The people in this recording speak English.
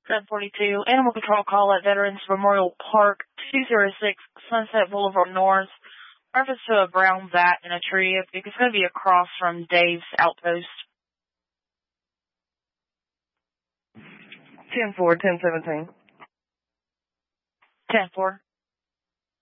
1042, Animal Control call at Veterans Memorial Park, 206 Sunset Boulevard North. Reference to a brown bat in a tree. It's going to be across from Dave's Outpost. 10-4, 10-17. 10-4.